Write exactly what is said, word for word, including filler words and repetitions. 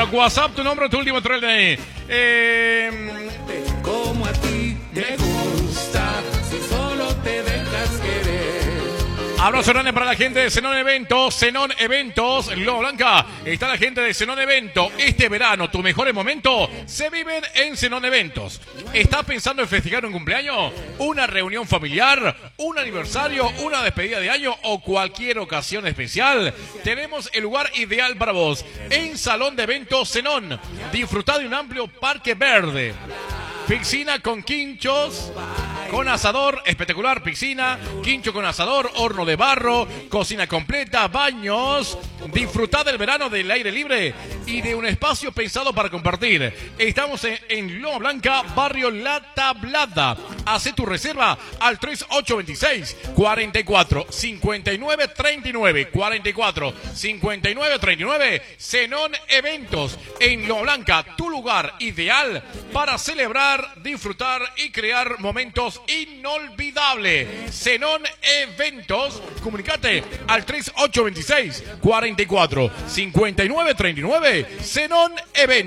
WhatsApp, tu nombre, tu último tres de eh, como a ti te gusta, si solo te dejas querer. Abrazo grande para la gente de Zenón Eventos, Zenón Eventos, Loma Blanca. Está la gente de Zenón Eventos. Este verano, tus mejores momentos se viven en Zenón Eventos. ¿Estás pensando en festejar un cumpleaños, una reunión familiar, un aniversario, una despedida de año o cualquier ocasión especial? Tenemos el lugar ideal para vos. En Salón de Eventos Zenón. Disfrutá de un amplio parque verde. Piscina con quinchos, con asador, espectacular piscina, quincho con asador, horno de barro, cocina completa, baños. Disfrutad del verano del aire libre y de un espacio pensado para compartir. Estamos en, en Loma Blanca, barrio La Tablada. Hacé tu reserva al tres ocho dos seis, cuatro cuatro, cinco nueve tres nueve, cuatro cuatro, cinco nueve tres nueve. Zenón Eventos en Loma Blanca, tu lugar ideal para celebrar, disfrutar y crear momentos inolvidables. Zenón Eventos, comunicate al tres ocho dos seis, cuatro cuatro, cinco nueve tres nueve. Zenón Eventos.